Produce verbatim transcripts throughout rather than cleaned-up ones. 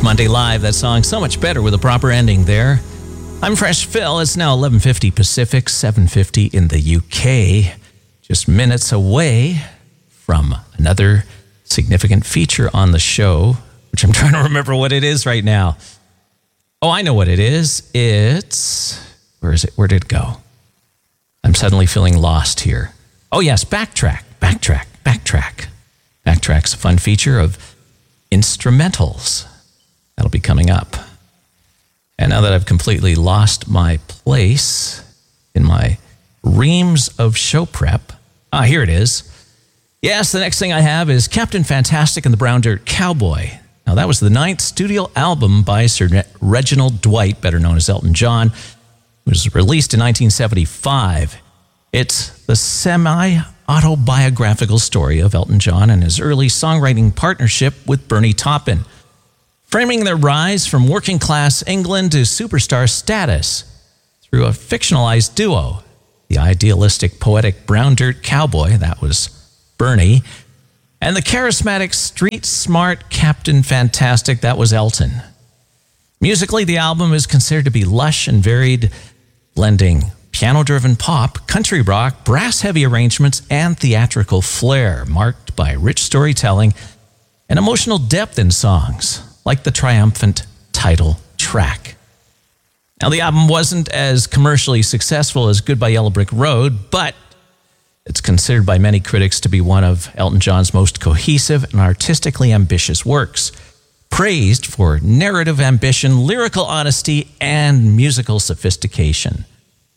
Monday Live. That song so much better with a proper ending there. I'm Fresh Phil. It's now eleven fifty Pacific, seven fifty in the U K. Just minutes away from another significant feature on the show, which I'm trying to remember what it is right now. Oh, I know what it is. It's... Where is it? Where did it go? I'm suddenly feeling lost here. Oh, yes, Backtrack, Backtrack, Backtrack. Backtrack's a fun feature of instrumentals. That'll be coming up. And now that I've completely lost my place in my reams of show prep, ah, here it is. Yes, the next thing I have is Captain Fantastic and the Brown Dirt Cowboy. Now, that was the ninth studio album by Sir Reginald Dwight, better known as Elton John. It was released in nineteen seventy-five. It's the semi-autobiographical story of Elton John and his early songwriting partnership with Bernie Taupin, framing their rise from working-class England to superstar status through a fictionalized duo. The idealistic, poetic Brown Dirt Cowboy, that was Bernie, and the charismatic, street-smart Captain Fantastic, that was Elton. Musically, the album is considered to be lush and varied, blending piano-driven pop, country rock, brass-heavy arrangements, and theatrical flair, marked by rich storytelling and emotional depth in songs, like the triumphant title track. Now, the album wasn't as commercially successful as Goodbye Yellow Brick Road, but it's considered by many critics to be one of Elton John's most cohesive and artistically ambitious works, praised for narrative ambition, lyrical honesty, and musical sophistication.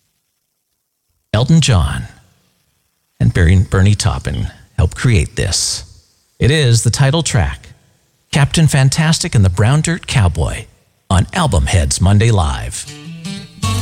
Elton John and Bernie Taupin helped create this. It is the title track, Captain Fantastic and the Brown Dirt Cowboy, on Album Heads Monday Live.